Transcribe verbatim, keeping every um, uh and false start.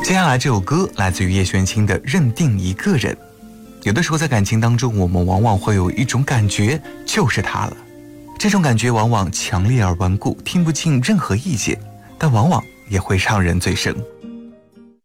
接下来这首歌来自于叶轩卿的《认定一个人》。有的时候在感情当中，我们往往会有一种感觉，就是他了。这种感觉往往强烈而顽固，听不进任何意见，但往往也会让人醉生。